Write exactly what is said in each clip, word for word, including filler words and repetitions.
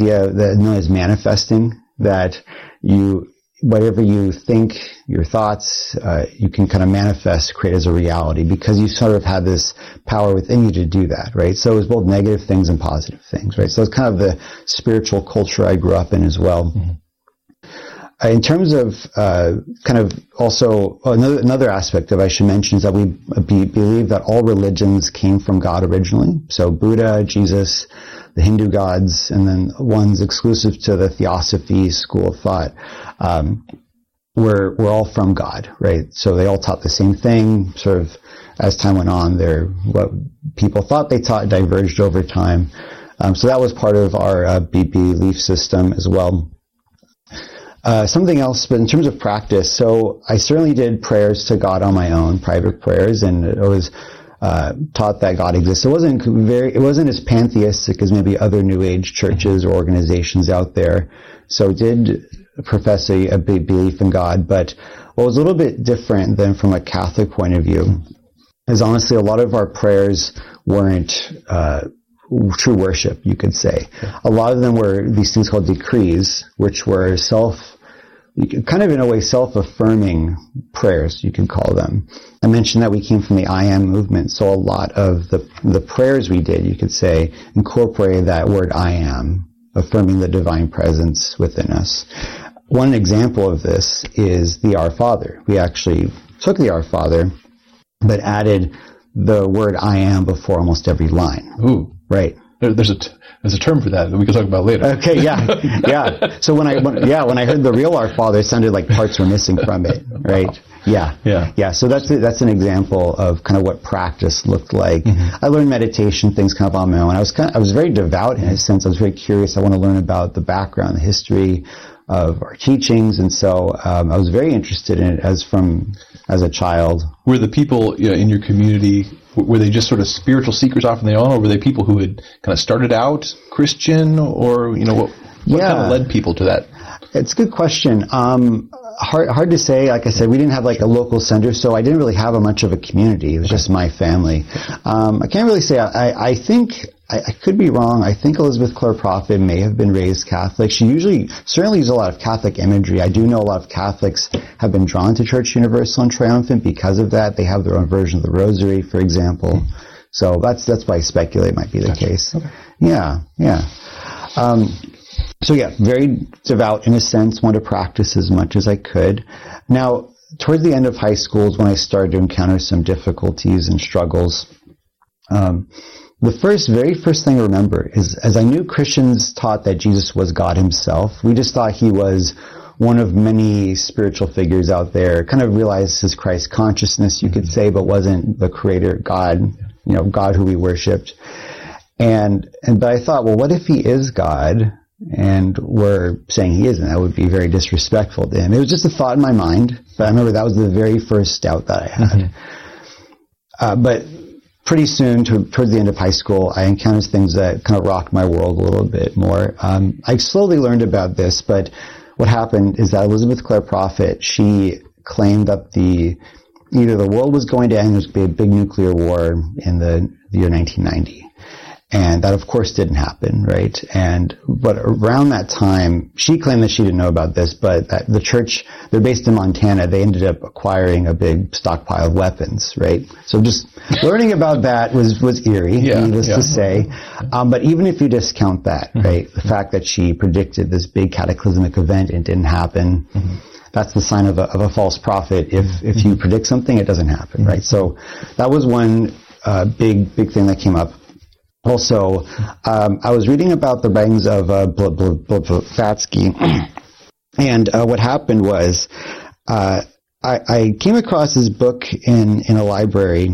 idea that known as manifesting, that you, whatever you think, your thoughts, uh, you can kind of manifest, create as a reality, because you sort of have this power within you to do that, right? So it was both negative things and positive things, right? So it's kind of the spiritual culture I grew up in as well. Mm-hmm. Uh, in terms of uh, kind of also another, another aspect of I should mention is that we be, believe that all religions came from God originally. So Buddha, Jesus, the Hindu gods, and then ones exclusive to the Theosophy school of thought, um, were were all from God, right? So they all taught the same thing. Sort of as time went on, they're what people thought they taught diverged over time. Um, so that was part of our uh, B- belief system as well. Uh, something else, but in terms of practice, so I certainly did prayers to God on my own, private prayers, and it was uh, taught that God exists. It wasn't very, it wasn't as pantheistic as maybe other New Age churches or organizations out there. So did profess a, a big belief in God, but what was a little bit different than from a Catholic point of view is honestly a lot of our prayers weren't uh, true worship, you could say. A lot of them were these things called decrees, which were self, kind of in a way self-affirming prayers, you could call them. I mentioned that we came from the I Am movement, so a lot of the the prayers we did, you could say, incorporated that word I Am, affirming the divine presence within us. One example of this is the Our Father. We actually took the Our Father, but added the word I Am before almost every line. Ooh. Right. There, there's a t- there's a term for that that we can talk about later. Okay, yeah, yeah. So when I when, yeah when I heard the real Our Father, it sounded like parts were missing from it. Right. Wow. Yeah. Yeah. Yeah. So that's that's an example of kind of what practice looked like. Mm-hmm. I learned meditation things kind of on my own. I was kind of, I was very devout in a sense. I was very curious. I want to learn about the background, the history of our teachings, and so um, I was very interested in it as from as a child. Were the people you know, in your community, were they just sort of spiritual seekers off on their own, or were they people who had kind of started out Christian, or you know what, what yeah. kind of led people to that? It's a good question. Um, hard, hard to say. Like I said, we didn't have like a local center, so I didn't really have a much of a community. It was just my family. Um, I can't really say. I, I think I, I could be wrong. I think Elizabeth Clare Prophet may have been raised Catholic. She usually certainly uses a lot of Catholic imagery. I do know a lot of Catholics have been drawn to Church Universal and Triumphant because of that. They have their own version of the Rosary, for example. So that's that's why I speculate might be the gotcha. case. Okay. Yeah, yeah. Um, So yeah, very devout in a sense, wanted to practice as much as I could. Now, towards the end of high school is when I started to encounter some difficulties and struggles. Um, the first, very first thing I remember is, as I knew Christians taught that Jesus was God himself, we just thought he was one of many spiritual figures out there, kind of realized his Christ consciousness, you could say, but wasn't the creator God, you know, God who we worshipped. And, and, but I thought, well, what if he is God? And we're saying he isn't. That would be very disrespectful to him. It was just a thought in my mind, but I remember that was the very first doubt that I had. Mm-hmm. Uh, but pretty soon, to, towards the end of high school, I encountered things that kind of rocked my world a little bit more. Um, I slowly learned about this, but what happened is that Elizabeth Clare Prophet, she claimed that the either the world was going to end, there was going to be a big nuclear war in the, the year nineteen ninety. And that, of course, didn't happen, right? And, but around that time, she claimed that she didn't know about this, but that the church, they're based in Montana, they ended up acquiring a big stockpile of weapons, right? So just learning about that was, was eerie, yeah, needless yeah. to say. Um, but even if you discount that, mm-hmm. right, the fact that she predicted this big cataclysmic event and it didn't happen, mm-hmm. that's the sign of a, of a false prophet. If, if you predict something, it doesn't happen, mm-hmm. right? So that was one, uh, big, big thing that came up. Also, um, I was reading about the writings of uh, Blavatsky, and uh, what happened was uh, I, I came across his book in, in a library,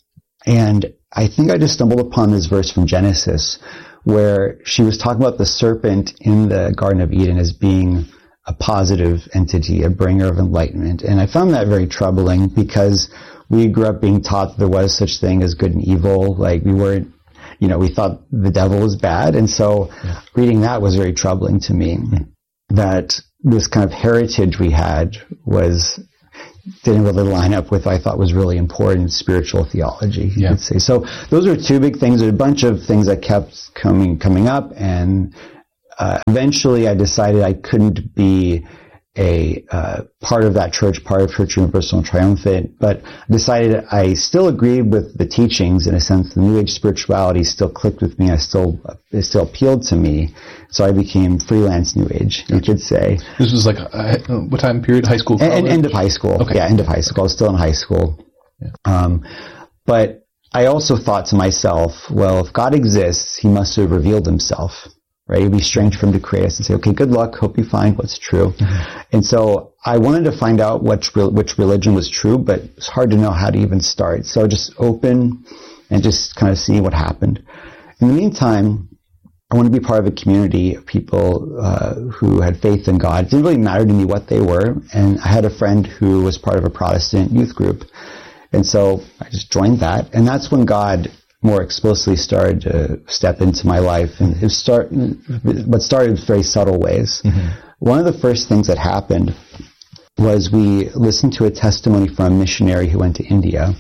and I think I just stumbled upon this verse from Genesis where she was talking about the serpent in the Garden of Eden as being a positive entity, a bringer of enlightenment. And I found that very troubling because we grew up being taught that there was such thing as good and evil, like we weren't You know, we thought the devil was bad, and so yeah. reading that was very troubling to me. Mm-hmm. That this kind of heritage we had was didn't really line up with what I thought was really important spiritual theology, you yeah. could say. So those are two big things. There's a bunch of things that kept coming coming up, and uh, eventually I decided I couldn't be a uh, part of that church, part of Church Universal and Triumphant, but decided I still agreed with the teachings in a sense. The New Age spirituality still clicked with me. I still, it still appealed to me. So I became freelance New Age, you could say. This was like, uh, what time period? High school? College? End of high school. Okay. Yeah, end of high school. I was still in high school. Yeah. Um, but I also thought to myself, well, if God exists, he must have revealed himself. Right? It'd be strange for him to create us and say, okay, good luck, hope you find what's true. Mm-hmm. And so I wanted to find out which, which religion was true, but it's hard to know how to even start. So just open and just kind of see what happened. In the meantime, I wanted to be part of a community of people uh, who had faith in God. It didn't really matter to me what they were. And I had a friend who was part of a Protestant youth group. And so I just joined that. And that's when God more explicitly started to step into my life. And it start, what started in very subtle ways. Mm-hmm. One of the first things that happened was we listened to a testimony from a missionary who went to India.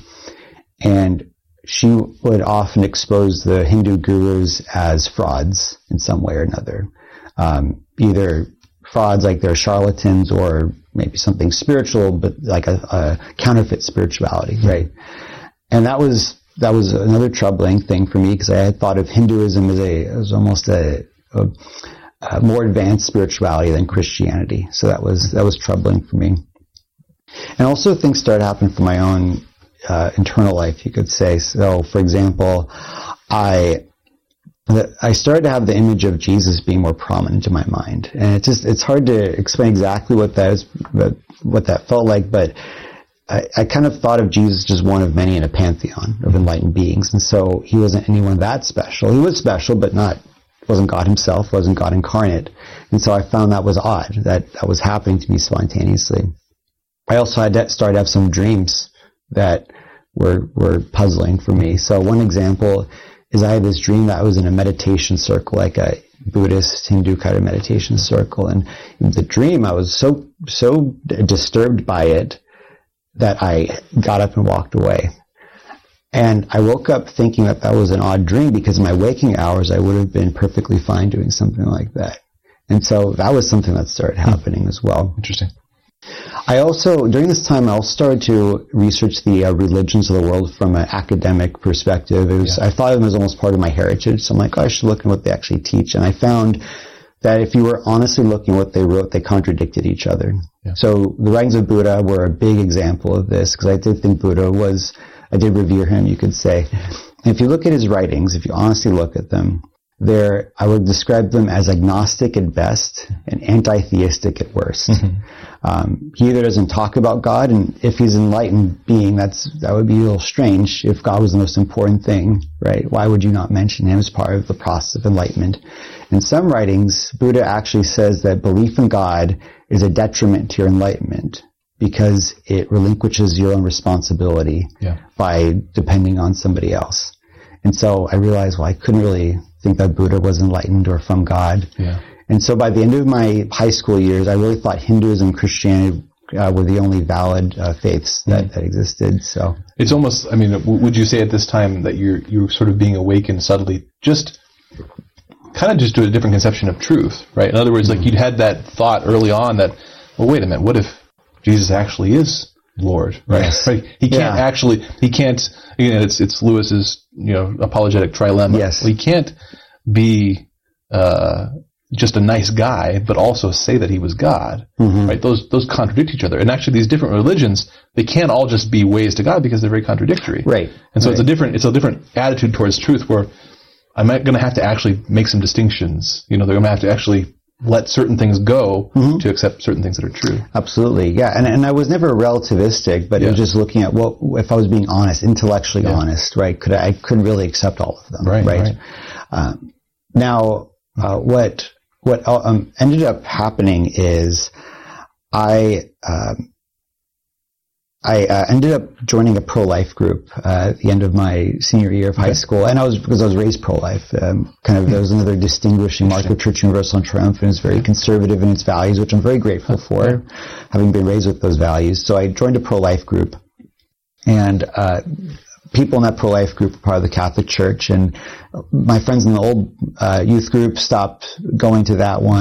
And she would often expose the Hindu gurus as frauds in some way or another. Um, either frauds like they're charlatans or maybe something spiritual, but like a, a counterfeit spirituality, mm-hmm. right? And that was That was another troubling thing for me because I had thought of Hinduism as a as almost a, a, a more advanced spirituality than Christianity. So that was that was troubling for me. And also things started happening for my own uh, internal life, you could say. So, for example, I I started to have the image of Jesus being more prominent in my mind, and it's just it's hard to explain exactly what that is, what that felt like, but I, I kind of thought of Jesus just one of many in a pantheon of enlightened beings. And so he wasn't anyone that special. He was special, but not, wasn't God himself, wasn't God incarnate. And so I found that was odd, that that was happening to me spontaneously. I also had to, started to have some dreams that were, were puzzling for me. So one example is I had this dream that I was in a meditation circle, like a Buddhist, Hindu kind of meditation circle. And in the dream, I was so, so disturbed by it that I got up and walked away. And I woke up thinking that that was an odd dream because in my waking hours, I would have been perfectly fine doing something like that. And so that was something that started happening as well. Interesting. I also, during this time, I also started to research the uh, religions of the world from an academic perspective. It was, yeah. I thought of them as almost part of my heritage. So I'm like, oh, I should look at what they actually teach. And I found that if you were honestly looking at what they wrote, they contradicted each other. Yeah. So the writings of Buddha were a big example of this, because I did think Buddha was, I did revere him, you could say. And if you look at his writings, if you honestly look at them, they're, I would describe them as agnostic at best and anti-theistic at worst. Mm-hmm. Um, he either doesn't talk about God, and if he's an enlightened being, that's, that would be a little strange. If God was the most important thing, right? Why would you not mention him as part of the process of enlightenment? In some writings, Buddha actually says that belief in God is a detriment to your enlightenment because it relinquishes your own responsibility yeah. by depending on somebody else. And so I realized, well, I couldn't really think that Buddha was enlightened or from God. Yeah. And so by the end of my high school years, I really thought Hinduism and Christianity uh, were the only valid uh, faiths that, mm. that existed. So it's almost, I mean, w- would you say at this time that you're you're sort of being awakened subtly, just kind of just to a different conception of truth, right? In other words, mm. like you'd had that thought early on that, well, wait a minute, what if Jesus actually is Lord, right? Yes. Right? He can't yeah. actually, he can't, you know, it's, it's Lewis's, you know, apologetic trilemma. Yes. He can't be, uh, just a nice guy, but also say that he was God, mm-hmm. right? Those, those contradict each other. And actually these different religions, they can't all just be ways to God because they're very contradictory. Right. And so right. it's a different, it's a different attitude towards truth where I'm going to have to actually make some distinctions. You know, they're going to have to actually let certain things go mm-hmm. to accept certain things that are true. Absolutely, yeah. And and I was never relativistic, but yeah. it was just looking at what if I was being honest, intellectually yeah. honest, right? Could I, I couldn't really accept all of them, right? right? right. Um, now, uh, what what um, ended up happening is I. Um, I uh, ended up joining a pro-life group uh, at the end of my senior year of high okay. school, and I was because I was raised pro-life. Um, kind of, there was another distinguishing mark of Church Universal and Triumphant. It's very conservative in its values, which I'm very grateful for, having been raised with those values. So I joined a pro-life group, and uh, people in that pro-life group are part of the Catholic Church, and my friends in the old uh, youth group stopped going to that one.